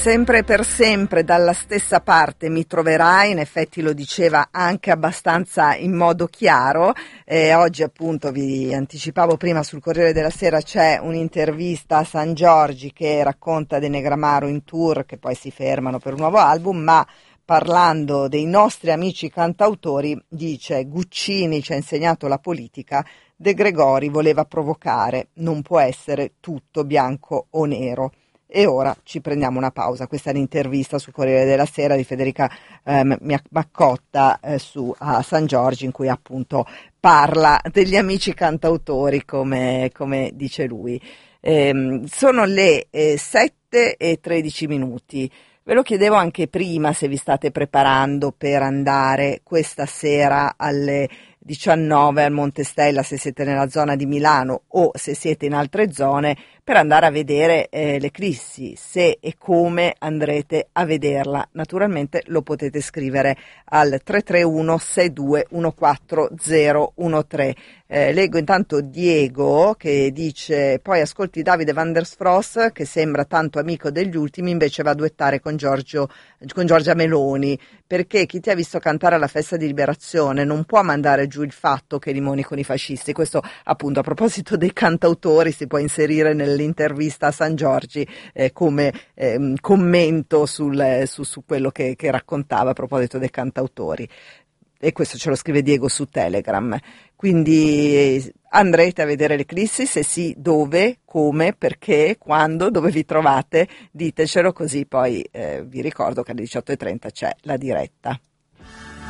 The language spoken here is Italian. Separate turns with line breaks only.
Sempre e per sempre dalla stessa parte mi troverai, in effetti lo diceva anche abbastanza in modo chiaro. Oggi appunto vi anticipavo prima sul Corriere della Sera c'è un'intervista a San Giorgi che racconta dei Negramaro in tour che poi si fermano per un nuovo album, ma parlando dei nostri amici cantautori dice: Guccini ci ha insegnato la politica, De Gregori voleva provocare, non può essere tutto bianco o nero. E ora ci prendiamo una pausa. Questa è l'intervista sul Corriere della Sera di Federica Maccotta a San Giorgi, in cui appunto parla degli amici cantautori, come dice lui. Sono le 7:13. Ve lo chiedevo anche prima se vi state preparando per andare questa sera alle 19 al Montestella, se siete nella zona di Milano o se siete in altre zone, per andare a vedere l'eclissi. Se e come andrete a vederla, naturalmente lo potete scrivere al 331 6214013. Leggo intanto Diego che dice: poi ascolti Davide van der Sfros che sembra tanto amico degli ultimi, invece va a duettare con Giorgia Meloni, perché chi ti ha visto cantare alla festa di Liberazione non può mandare giù il fatto che limoni con i fascisti. Questo appunto a proposito dei cantautori si può inserire nell'intervista a San Giorgi come commento su quello che raccontava a proposito dei cantautori. E questo ce lo scrive Diego su Telegram. Quindi andrete a vedere l'eclissi? Se sì, dove, come, perché, quando, dove vi trovate? Ditecelo, così poi vi ricordo che alle 18:30 c'è la diretta.